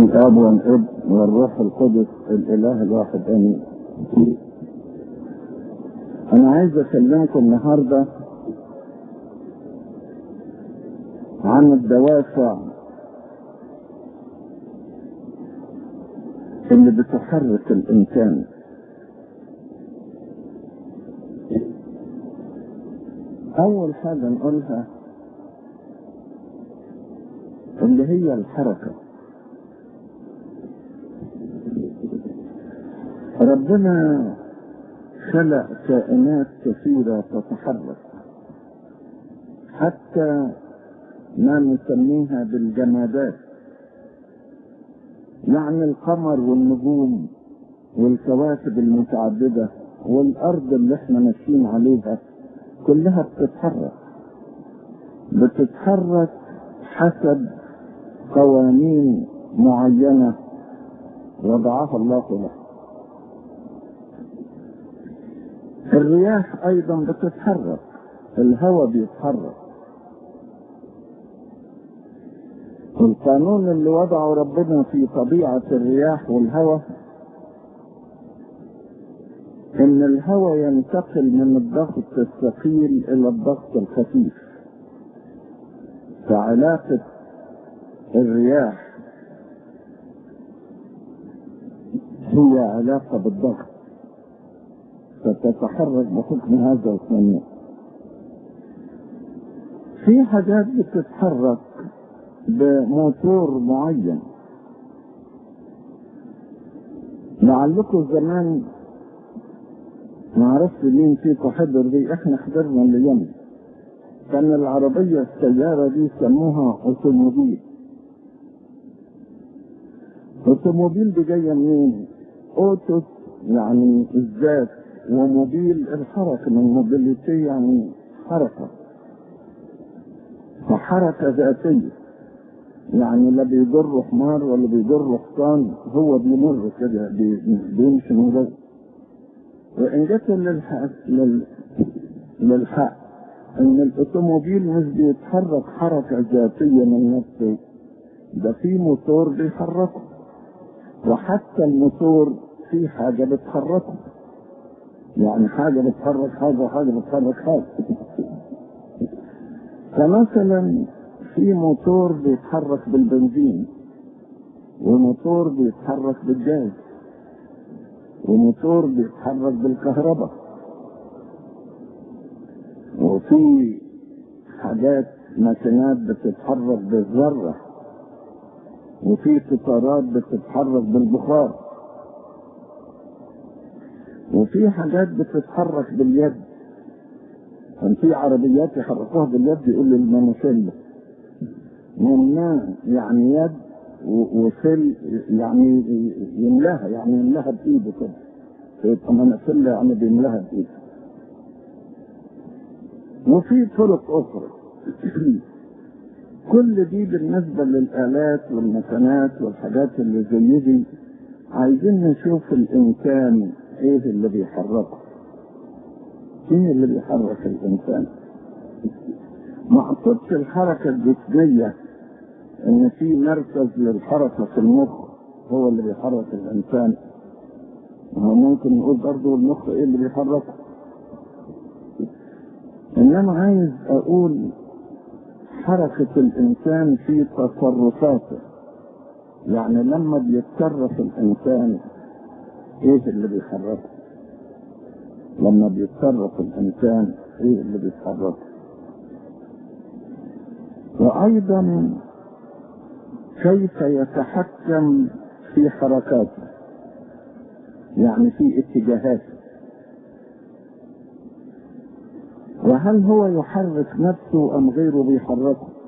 باسم الاب والابن والروح القدس الاله الواحد امين. انا عايز اكلمكم النهارده عن الدوافع اللي بتحرك الانسان. اول حاجه نقولها اللي هي الحركه. ربنا خلق كائنات كثيرة تتحرك، حتى ما نسميها بالجمادات، يعني القمر والنجوم والكواكب المتعددة والأرض اللي احنا ماشيين عليها كلها بتتحرك حسب قوانين معينة وضعها الله له. الرياح ايضا بتتحرك، الهواء بيتحرك. القانون اللي وضعه ربنا في طبيعة الرياح والهواء ان الهواء ينتقل من الضغط الثقيل الى الضغط الخفيف، فعلاقة الرياح هي علاقة بالضغط، فتتحرك بحكم هذا القانون. في حاجات بتتحرك بموتور معين. لعلكم زمان ما عرفت مين فيكم حضر دي، احنا حضرنا اليوم. كان العربية السيارة دي سموها اوتوموبيل. اوتوموبيل دي جاية منين؟ اوتوس يعني الذات، وموبيل الحركة، من موبيليتي يعني حركة، فحركة ذاتية، يعني لا بيجر حمار ولا بيجر حصان، هو بيمر كده بيمشي من غير. وإن جت للحق إن الأوتوموبيل مش بيتحرك حركة ذاتية من نفسه، ده في موتور بيحركه، وحتى الموتور في حاجة بتحركه، يعني حاجة بتحرك حاجة وحاجة بتحرك حاجة. فمثلا في موتور بيتحرك بالبنزين، وموتور بيتحرك بالجاز، وموتور بيتحرك بالكهرباء، وفي حاجات ماكينات بتتحرك بالذرة، وفي قطارات بتتحرك بالبخار، وفي حاجات بتتحرك باليد. كان في عربيات يحركوها باليد، يقول لي المانوسيلا، يعني يد، وسل يعني يملاها، يعني يملاها بايده كده، يبقى مانوسيلا يعني بيملاها بايده. وفي طرق اخرى. كل دي بالنسبة للآلات والمكانات والحاجات اللي زي دي عايزين نشوف الإنسان ايه اللي بيحركه، ايه اللي بيحرك الإنسان. ما اقصدش الحركة الجسمية ان في مركز للحركة في المخ هو اللي بيحرك الإنسان، ممكن نقول برضه المخ ايه اللي بيحركه، انما عايز اقول حركة الإنسان في تصرفاته. يعني لما بيتصرف الإنسان إيه اللي بيحركه؟ لما بيتصرف الإنسان إيه اللي بيحركه؟ وأيضا كيف يتحكم في حركاته، يعني في اتجاهاته. وهل هو يحرك نفسه أم غيره بيحركه؟